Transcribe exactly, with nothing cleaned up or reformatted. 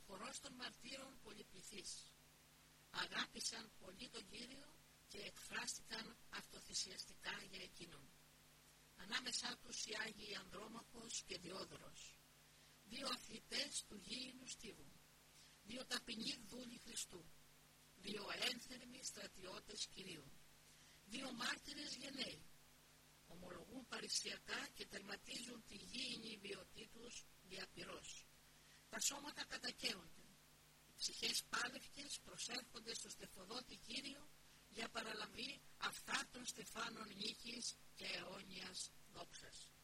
ο χορός των μαρτύρων πολυπληθής. Αγάπησαν πολύ τον Κύριο και εκφράστηκαν αυτοθυσιαστικά για εκείνον. Ανάμεσά τους οι Άγιοι Ανδρόμαχος και Διόδωρος, δύο αθλητές του γήινου στίβου, δύο ταπεινοί δούλοι Χριστού, δύο ένθερμοι στρατιώτες Κυρίου, δύο μάρτυρες γενναίοι, ομολογούν παρησιακά και τερματίζουν τη γήινη βιωτή τους διαπυρός. Τα σώματα κατακαίονται, οι ψυχές πάλευκες προσέρχονται στο στεφοδότη Κύριο για παραλαβή αυτά των στεφάνων νίκης και αιώνιας δόξας.